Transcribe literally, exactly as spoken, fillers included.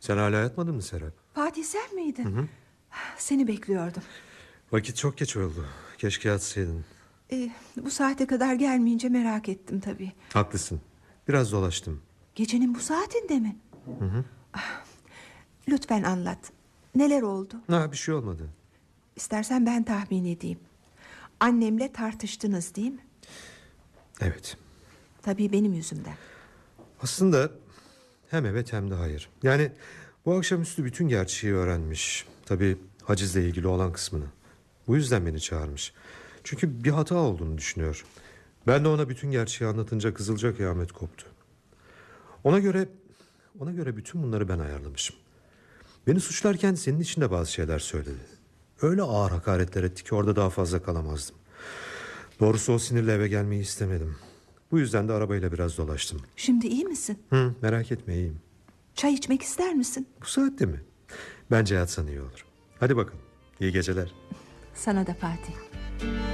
Sen hala yatmadın mı Serap? Fatih sen miydin? Hı hı. Seni bekliyordum. Vakit çok geç oldu. Keşke yatsaydın. Ee, bu saate kadar gelmeyince merak ettim tabii. Haklısın. Biraz dolaştım. Gecenin bu saatinde mi? Hı hı. Ah, lütfen anlat. Neler oldu? Ha, bir şey olmadı. İstersen ben tahmin edeyim. Annemle tartıştınız değil mi? Evet. Tabii benim yüzümden. Aslında hem evet hem de hayır. Yani bu akşamüstü bütün gerçeği öğrenmiş. Tabii hacizle ilgili olan kısmını. Bu yüzden beni çağırmış. Çünkü bir hata olduğunu düşünüyor. Ben de ona bütün gerçeği anlatınca kızılacak kıyamet koptu. Ona göre ona göre bütün bunları ben ayarlamışım. Beni suçlarken senin için de bazı şeyler söyledi. Öyle ağır hakaretler etti ki orada daha fazla kalamazdım. Doğrusu o sinirle eve gelmeyi istemedim. Bu yüzden de arabayla biraz dolaştım. Şimdi iyi misin? Hı, merak etme, iyiyim. Çay içmek ister misin? Bu saatte mi? Bence yatsan iyi olur. Hadi bakalım. İyi geceler. Sana da Fatih.